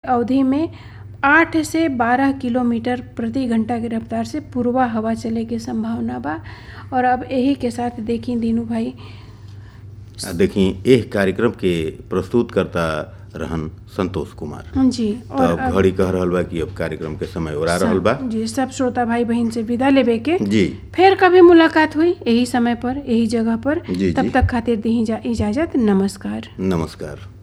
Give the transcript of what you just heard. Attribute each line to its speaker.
Speaker 1: अवधि में 8 से 12 किलोमीटर प्रति घंटा की रफ्तार से पूर्वा हवा चले के संभावना बा। और अब यही के साथ देखी दीनू भाई,
Speaker 2: देखी एक कार्यक्रम के प्रस्तुत करता रहन संतोष कुमार
Speaker 1: जी।
Speaker 2: और घड़ी कह रहल बा कि अब कार्यक्रम के समय ओरा रहल बा
Speaker 1: जी। सब श्रोता भाई बहन से विदा लेबे के
Speaker 2: जी।
Speaker 1: फिर कभी मुलाकात हुई यही समय पर, यही जगह पर।
Speaker 2: जी,
Speaker 1: तब
Speaker 2: जी।
Speaker 1: तक खातिर दी इजाजत। नमस्कार।
Speaker 2: नमस्कार।